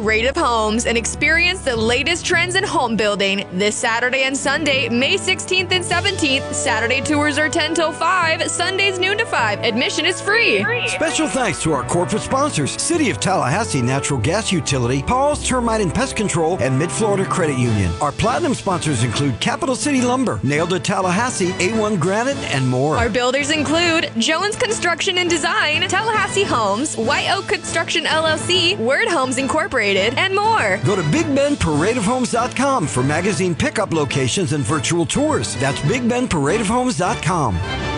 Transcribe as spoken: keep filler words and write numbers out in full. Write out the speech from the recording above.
Parade of Homes and experience the latest trends in home building this Saturday and Sunday, May sixteenth and seventeenth. Saturday tours are ten till five, Sundays noon to five. Admission is free. Special thanks to our corporate sponsors, City of Tallahassee Natural Gas Utility, Paul's Termite and Pest Control, and Mid-Florida Credit Union. Our platinum sponsors include Capital City Lumber, Nailed to Tallahassee, A one Granite, and more. Our builders include Jones Construction and Design, Tallahassee Homes, White Oak Construction L L C, Word Homes Incorporated, and more. Go to Big Ben Parade of Homes dot com for magazine pickup locations and virtual tours. That's Big Ben Parade of Homes dot com.